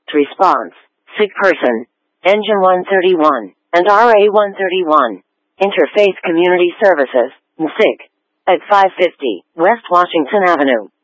response, sick person, engine 131, and RA 131. Interfaith Community Services, SICK, at 550 West Washington Avenue.